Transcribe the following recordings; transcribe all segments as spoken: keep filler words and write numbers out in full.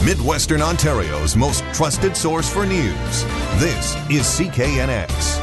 Midwestern Ontario's most trusted source for news. This is C K N X.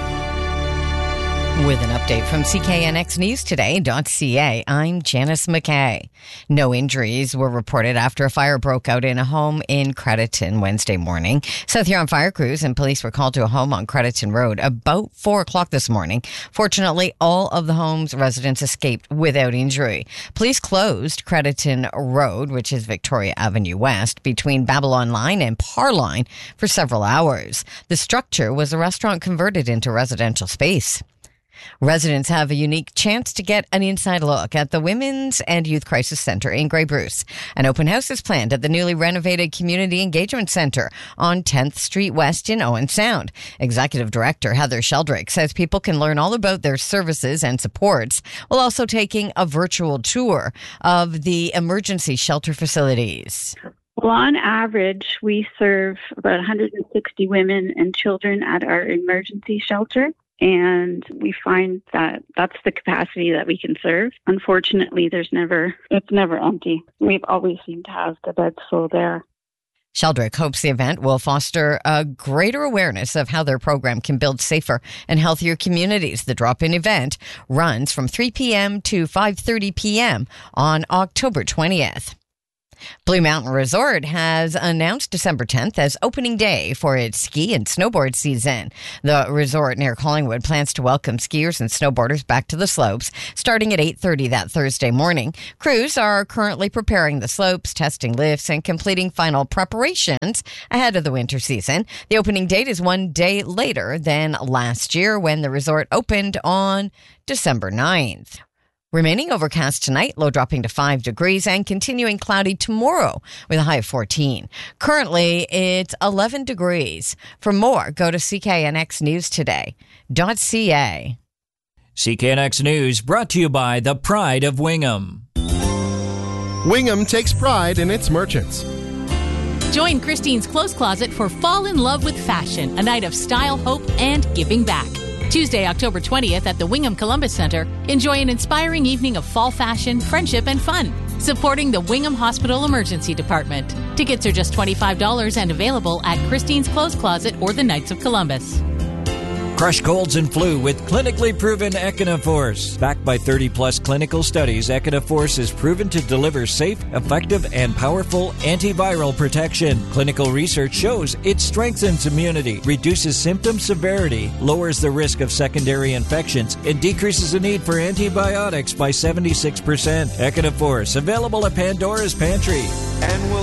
With an update from C K N X News Today dot C A, I'm Janice McKay. No injuries were reported after a fire broke out in a home in Crediton Wednesday morning. South Huron fire crews and police were called to a home on Crediton Road about four o'clock this morning. Fortunately, all of the home's residents escaped without injury. Police closed Crediton Road, which is Victoria Avenue West, between Babylon Line and Par Line for several hours. The structure was a restaurant converted into residential space. Residents have a unique chance to get an inside look at the Women's and Youth Crisis Centre in Grey Bruce. An open house is planned at the newly renovated Community Engagement Centre on tenth Street West in Owen Sound. Executive Director Heather Sheldrick says people can learn all about their services and supports while also taking a virtual tour of the emergency shelter facilities. Well, on average, we serve about one hundred sixty women and children at our emergency shelter. And we find that that's the capacity that we can serve. Unfortunately, there's never, it's never empty. We've always seemed to have the beds full there. Sheldrick hopes the event will foster a greater awareness of how their program can build safer and healthier communities. The drop-in event runs from three p.m. to five thirty p.m. on October twentieth. Blue Mountain Resort has announced December tenth as opening day for its ski and snowboard season. The resort near Collingwood plans to welcome skiers and snowboarders back to the slopes starting at eight thirty that Thursday morning. Crews are currently preparing the slopes, testing lifts, and completing final preparations ahead of the winter season. The opening date is one day later than last year when the resort opened on December ninth. Remaining overcast tonight, low dropping to five degrees and continuing cloudy tomorrow with a high of fourteen. Currently, it's eleven degrees. For more, go to C K N X News Today dot C A. C K N X News brought to you by the Pride of Wingham. Wingham takes pride in its merchants. Join Christine's Clothes Closet for Fall in Love with Fashion, a night of style, hope, and giving back. Tuesday, October twentieth at the Wingham Columbus Centre. Enjoy an inspiring evening of fall fashion, friendship, and fun. Supporting the Wingham Hospital Emergency Department. Tickets are just twenty-five dollars and available at Christine's Clothes Closet or the Knights of Columbus. Crush colds and flu with clinically proven Echinoforce. Backed by thirty plus clinical studies, Echinoforce is proven to deliver safe, effective, and powerful antiviral protection. Clinical research shows it strengthens immunity, reduces symptom severity, lowers the risk of secondary infections, and decreases the need for antibiotics by seventy-six percent. Echinoforce, available at Pandora's Pantry. And we'll